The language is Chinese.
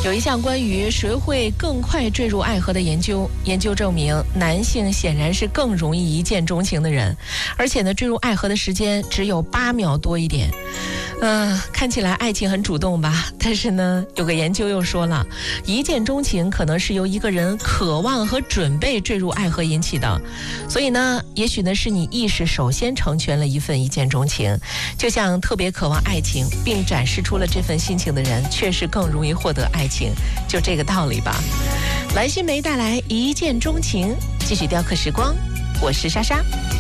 有一项关于谁会更快坠入爱河的研究，研究证明男性显然是更容易一见钟情的人，而且呢，坠入爱河的时间只有8秒多一点。看起来爱情很主动吧，但是呢，有个研究又说了，一见钟情可能是由一个人渴望和准备坠入爱河引起的，所以呢，也许呢是你意识首先成全了一份一见钟情，就像特别渴望爱情并展示出了这份心情的人，确实更容易获得爱情，就这个道理吧。蓝心湄带来一见钟情，继续雕刻时光，我是莎莎。